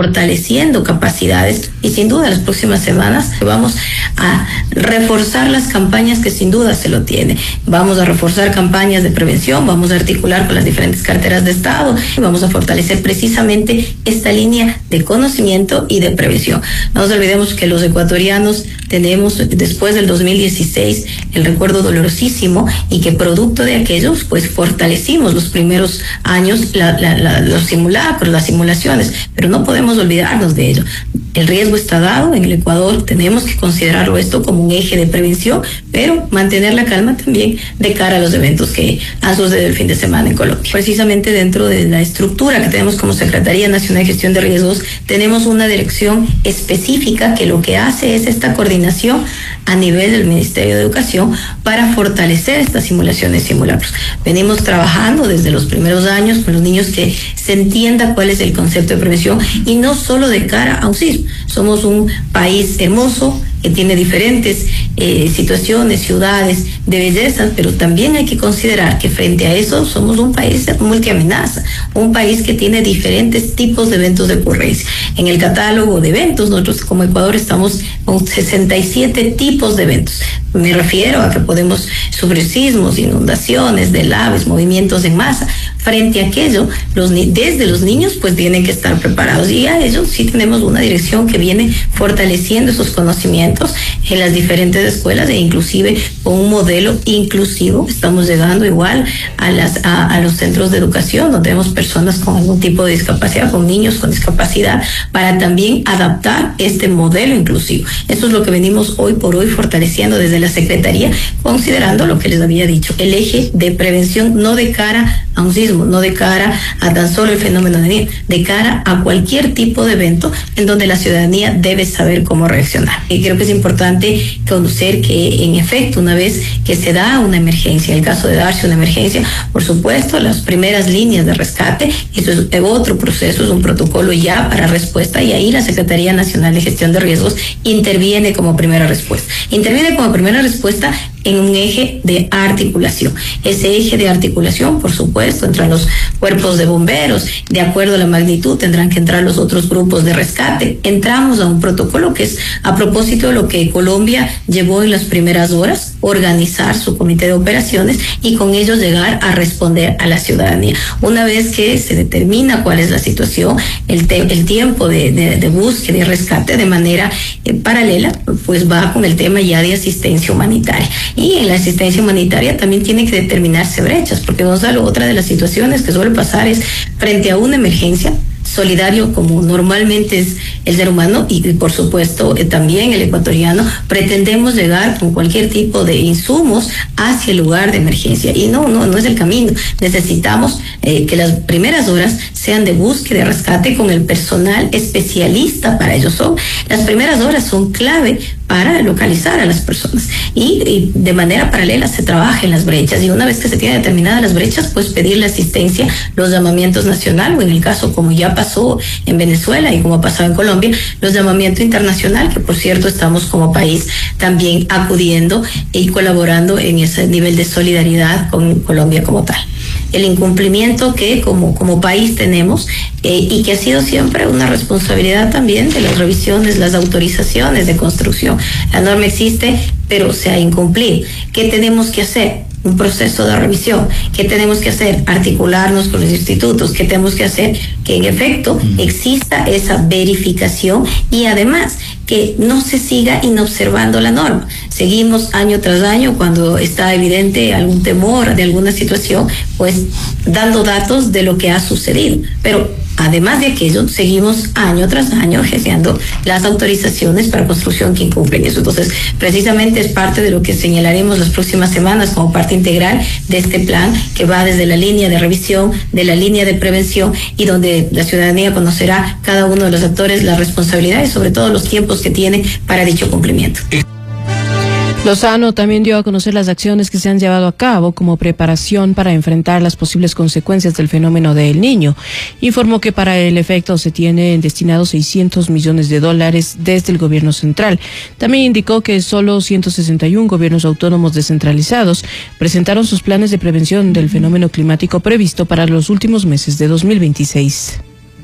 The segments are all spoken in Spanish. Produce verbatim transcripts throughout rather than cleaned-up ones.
fortaleciendo capacidades y sin duda las próximas semanas vamos a reforzar las campañas que sin duda se lo tiene. Vamos a reforzar campañas de prevención, vamos a articular con las diferentes carteras de Estado y vamos a fortalecer precisamente esta línea de conocimiento y de prevención. No nos olvidemos que los ecuatorianos tenemos después del dos mil dieciséis el recuerdo dolorosísimo y que producto de aquellos pues fortalecimos los primeros años la, la, la, los simulacros, las simulaciones, pero no podemos olvidarnos de ello. El riesgo está dado en el Ecuador, tenemos que considerarlo esto como un eje de prevención, pero mantener la calma también de cara a los eventos que han sucedido el fin de semana en Colombia. Precisamente dentro de la estructura que tenemos como Secretaría Nacional de Gestión de Riesgos, tenemos una dirección específica que lo que hace es esta coordinación a nivel del Ministerio de Educación para fortalecer estas simulaciones y simulacros. Venimos trabajando desde los primeros años con los niños que se entienda cuál es el concepto de prevención y no solo de cara a un sismo. Somos un país hermoso que tiene diferentes eh, situaciones, ciudades de belleza, pero también hay que considerar que frente a eso somos un país multiamenaza, un país que tiene diferentes tipos de eventos de ocurrencia. En el catálogo de eventos, nosotros como Ecuador estamos con sesenta y siete tipos de eventos. Me refiero a que podemos sufrir sismos, inundaciones, delaves, movimientos en masa. Frente a aquello, los, desde los niños pues tienen que estar preparados y a ellos sí tenemos una dirección que viene fortaleciendo esos conocimientos en las diferentes escuelas e inclusive con un modelo inclusivo. Estamos llegando igual a, las, a, a los centros de educación donde tenemos personas con algún tipo de discapacidad, con niños con discapacidad, para también adaptar este modelo inclusivo. Eso es lo que venimos hoy por hoy fortaleciendo desde la Secretaría, considerando lo que les había dicho, el eje de prevención no de cara a un sismo, no de cara a tan solo el fenómeno de nieve, de cara a cualquier tipo de evento en donde la ciudadanía debe saber cómo reaccionar. Y creo que es importante conocer que en efecto una vez que se da una emergencia, en el caso de darse una emergencia, por supuesto las primeras líneas de rescate, eso es otro proceso, es un protocolo ya para respuesta y ahí la Secretaría Nacional de Gestión de Riesgos interviene como primera respuesta. Interviene como primera respuesta en un eje de articulación. Ese eje de articulación, por supuesto, entran los cuerpos de bomberos, de acuerdo a la magnitud tendrán que entrar los otros grupos de rescate. Entramos a un protocolo que es a propósito de lo que Colombia llevó en las primeras horas, organizar su comité de operaciones y con ellos llegar a responder a la ciudadanía. Una vez que se determina cuál es la situación, el, te, el tiempo de, de, de búsqueda y rescate de manera eh, paralela, pues va con el tema ya de asistencia humanitaria. Y en la asistencia humanitaria también tienen que determinarse brechas, porque Gonzalo, otra de las situaciones que suele pasar es frente a una emergencia, solidario como normalmente es el ser humano y, y por supuesto eh, también el ecuatoriano, pretendemos llegar con cualquier tipo de insumos hacia el lugar de emergencia y no, no, no es el camino. Necesitamos eh, que las primeras horas sean de búsqueda y rescate con el personal especialista para ello. Son, las primeras horas son clave para localizar a las personas y, y de manera paralela se trabaja en las brechas y una vez que se tienen determinadas las brechas, pues pedir la asistencia, los llamamientos nacional o en el caso como ya pasó en Venezuela y como ha pasado en Colombia, los llamamientos internacional, que por cierto estamos como país también acudiendo y colaborando en ese nivel de solidaridad con Colombia como tal. El incumplimiento que como, como país tenemos eh, y que ha sido siempre una responsabilidad también de las revisiones, las autorizaciones de construcción. La norma existe, pero se ha incumplido. ¿Qué tenemos que hacer? Un proceso de revisión. ¿Qué tenemos que hacer? Articularnos con los institutos. ¿Qué tenemos que hacer? Que en efecto exista esa verificación y además que no se siga inobservando la norma. Seguimos año tras año cuando está evidente algún temor de alguna situación, pues dando datos de lo que ha sucedido. Pero además de aquello, seguimos año tras año gestionando las autorizaciones para construcción que incumplen eso. Entonces, precisamente es parte de lo que señalaremos las próximas semanas como parte integral de este plan que va desde la línea de revisión, de la línea de prevención y donde la ciudadanía conocerá cada uno de los actores la responsabilidad y sobre todo los tiempos que tiene para dicho cumplimiento. Lozano también dio a conocer las acciones que se han llevado a cabo como preparación para enfrentar las posibles consecuencias del fenómeno de El Niño. Informó que para el efecto se tienen destinados seiscientos millones de dólares desde el gobierno central. También indicó que solo ciento sesenta y uno gobiernos autónomos descentralizados presentaron sus planes de prevención del fenómeno climático previsto para los últimos meses de dos mil veintiséis.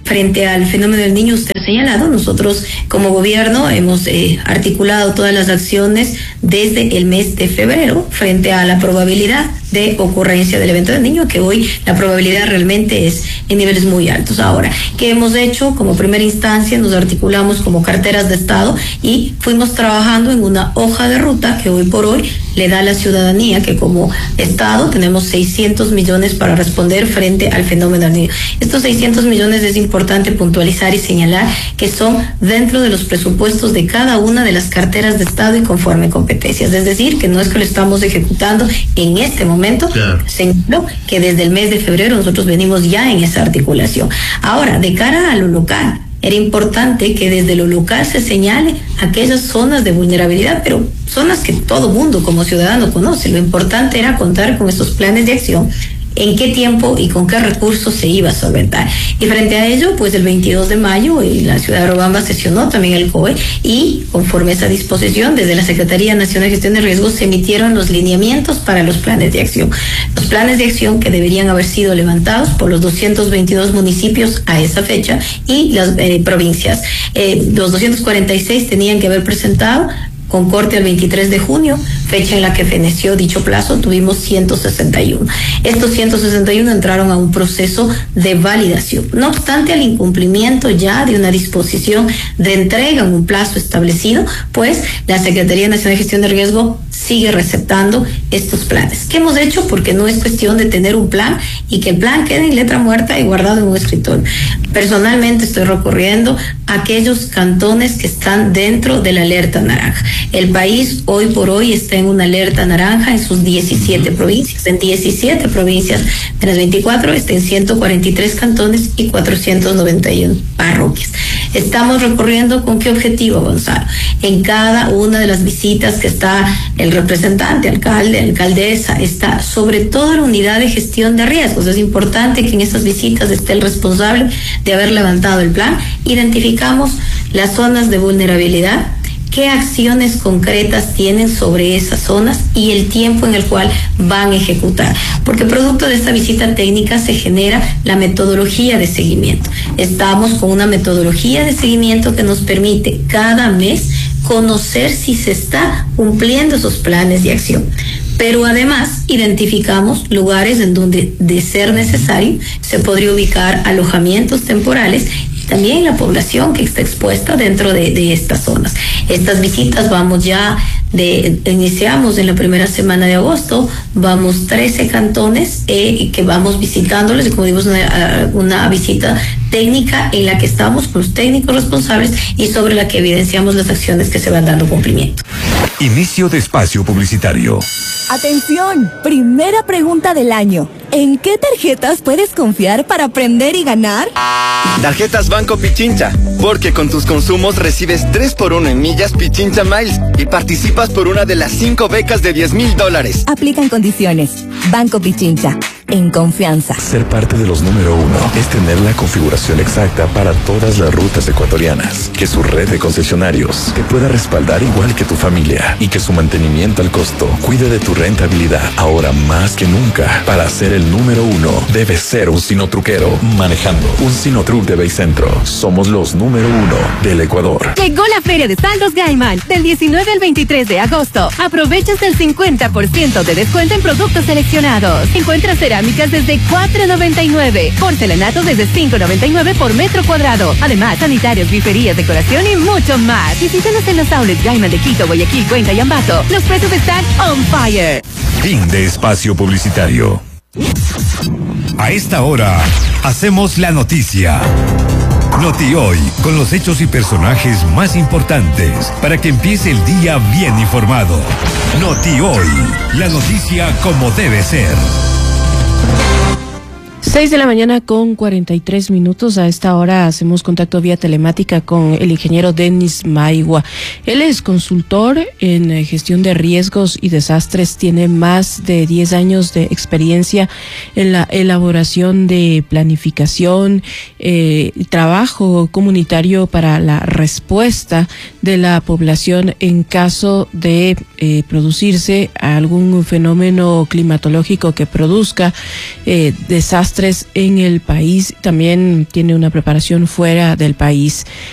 frente al fenómeno del niño, usted ha señalado, nosotros como gobierno hemos eh, articulado todas las acciones desde el mes de febrero frente a la probabilidad de ocurrencia del evento del niño, que hoy la probabilidad realmente es en niveles muy altos. Ahora, ¿qué hemos hecho? Como primera instancia nos articulamos como carteras de Estado y fuimos trabajando en una hoja de ruta que hoy por hoy le da a la ciudadanía que como Estado tenemos seiscientos millones para responder frente al fenómeno del niño. Estos seiscientos millones es importante puntualizar y señalar que son dentro de los presupuestos de cada una de las carteras de Estado y conforme competencias. Es decir, que no es que lo estamos ejecutando en este momento, claro. Señaló que desde el mes de febrero nosotros venimos ya en esa articulación. Ahora, de cara a lo local, era importante que desde lo local se señale aquellas zonas de vulnerabilidad, pero zonas que todo mundo como ciudadano conoce. Lo importante era contar con estos planes de acción, en qué tiempo y con qué recursos se iba a solventar. Y frente a ello, pues el veintidós de mayo y la ciudad de Urubamba sesionó también el C O E y conforme a esa disposición, desde la Secretaría Nacional de Gestión de Riesgos se emitieron los lineamientos para los planes de acción. Los planes de acción que deberían haber sido levantados por los doscientos veintidós municipios a esa fecha y las eh, provincias. Eh, los doscientos cuarenta y seis tenían que haber presentado con corte el veintitrés de junio, fecha en la que feneció dicho plazo, tuvimos ciento sesenta y uno. Estos ciento sesenta y uno entraron a un proceso de validación. No obstante, al incumplimiento ya de una disposición de entrega en un plazo establecido, pues la Secretaría Nacional de Gestión de Riesgo sigue receptando estos planes. ¿Qué hemos hecho? Porque no es cuestión de tener un plan y que el plan quede en letra muerta y guardado en un escritorio. Personalmente estoy recurriendo a aquellos cantones que están dentro de la alerta naranja. El país hoy por hoy está en una alerta naranja en sus diecisiete provincias. En diecisiete provincias de las veinticuatro está en ciento cuarenta y tres cantones y cuatrocientos noventa y uno parroquias. Estamos recorriendo con qué objetivo, Gonzalo. En cada una de las visitas que está el representante, alcalde, alcaldesa, está sobre todo la unidad de gestión de riesgos. Es importante que en esas visitas esté el responsable de haber levantado el plan. Identificamos las zonas de vulnerabilidad, qué acciones concretas tienen sobre esas zonas y el tiempo en el cual van a ejecutar. Porque producto de esta visita técnica se genera la metodología de seguimiento. Estamos con una metodología de seguimiento que nos permite cada mes conocer si se está cumpliendo esos planes de acción. Pero además identificamos lugares en donde, de ser necesario, se podría ubicar alojamientos temporales, también la población que está expuesta dentro de, de estas zonas. Estas visitas vamos ya, de, iniciamos en la primera semana de agosto, vamos trece cantones eh, que vamos visitándoles, y como digo, una, una visita técnica en la que estamos con los técnicos responsables y sobre la que evidenciamos las acciones que se van dando cumplimiento. Inicio de espacio publicitario. Atención, primera pregunta del año. ¿En qué tarjetas puedes confiar para aprender y ganar? Tarjetas Banco Pichincha, porque con tus consumos recibes tres por uno en millas Pichincha Miles y participas por una de las cinco becas de diez mil dólares. Aplican condiciones. Banco Pichincha, en confianza. Ser parte de los número uno es tener la configuración exacta para todas las rutas ecuatorianas, que su red de concesionarios te pueda respaldar igual que tu familia y que su mantenimiento al costo cuide de tu rentabilidad. Ahora más que nunca, para ser el número uno, debes ser un sinotruquero manejando un Sinotruc de Baycentro. Somos los número uno del Ecuador. Llegó la Feria de Saldos Gaiman del diecinueve al veintitrés de agosto. Aprovecha hasta el cincuenta por ciento de descuento en productos seleccionados. Encuentra cerámicas desde cuatro noventa y nueve, porcelanato desde cinco noventa y nueve por metro cuadrado. Además, sanitarios, griferías, decoración y mucho más. Visítanos en los outlets Gaiman de Quito, Guayaquil, Cuenca y Ambato. Los precios están on fire. Fin de espacio publicitario. A esta hora, hacemos la noticia. Noti Hoy, con los hechos y personajes más importantes, para que empiece el día bien informado. Noti Hoy, la noticia como debe ser. Seis de la mañana con cuarenta y tres minutos. A esta hora hacemos contacto vía telemática con el ingeniero Denis Maigua. Él es consultor en gestión de riesgos y desastres. Tiene más de diez años de experiencia en la elaboración de planificación, eh, trabajo comunitario para la respuesta de la población en caso de eh, producirse algún fenómeno climatológico que produzca eh, desastres postres en el país. También tiene una preparación fuera del país.